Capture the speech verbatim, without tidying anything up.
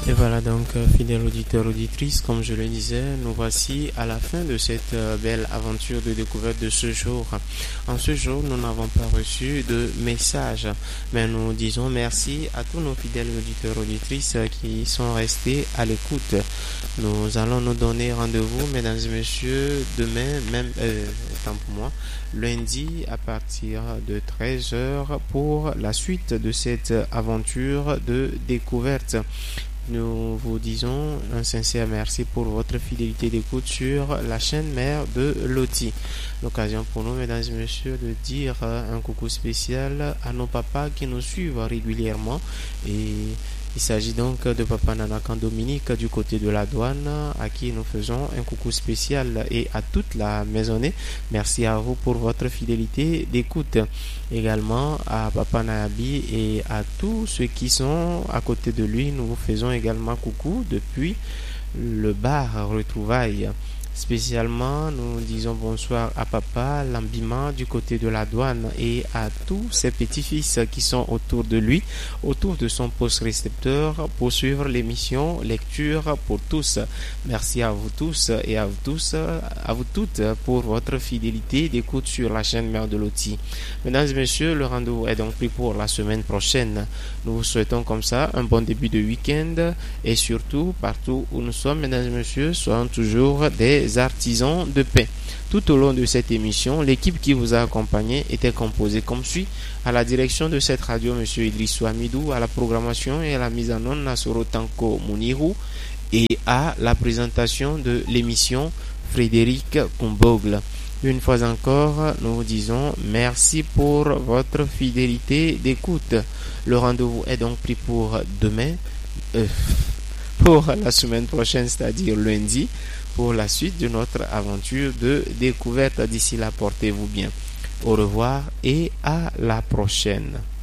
Et voilà donc, euh, fidèles auditeurs, auditrices, comme je le disais, nous voici à la fin de cette euh, belle aventure de découverte de ce jour. En ce jour, nous n'avons pas reçu de message, mais nous disons merci à tous nos fidèles auditeurs, auditrices euh, qui sont restés à l'écoute. Nous allons nous donner rendez-vous, mesdames et messieurs, demain, même euh, temps pour moi, lundi à partir de treize heures pour la suite de cette aventure de découverte. Nous vous disons un sincère merci pour votre fidélité d'écoute sur la chaîne mère de Loti. L'occasion pour nous, mesdames et messieurs, de dire un coucou spécial à nos papas qui nous suivent régulièrement. Et il s'agit donc de Papa Nanakan Dominique du côté de la douane, à qui nous faisons un coucou spécial, et à toute la maisonnée. Merci à vous pour votre fidélité d'écoute. Également à Papa Nayabi et à tous ceux qui sont à côté de lui, nous vous faisons également coucou depuis le bar Retrouvailles. Spécialement, nous disons bonsoir à Papa Lambima du côté de la douane et à tous ses petits-fils qui sont autour de lui, autour de son poste récepteur pour suivre l'émission Lecture pour tous. Merci à vous tous et à vous tous, à vous toutes pour votre fidélité d'écoute sur la chaîne Mère de Loti. Mesdames et messieurs, le rendez-vous est donc pris pour la semaine prochaine. Nous vous souhaitons comme ça un bon début de week-end et surtout, partout où nous sommes, mesdames et messieurs, soyons toujours des artisans de paix. Tout au long de cette émission, l'équipe qui vous a accompagné était composée comme suit: à la direction de cette radio, M. Idrissou Amidou, à la programmation et à la mise en onde, Nasoro Tanko Mounirou, et à la présentation de l'émission, Frédéric Kumbogle. Une fois encore, nous vous disons merci pour votre fidélité d'écoute. Le rendez-vous est donc pris pour demain, euh, pour la semaine prochaine, c'est-à-dire lundi, pour la suite de notre aventure de découverte. D'ici là, portez-vous bien. Au revoir et à la prochaine.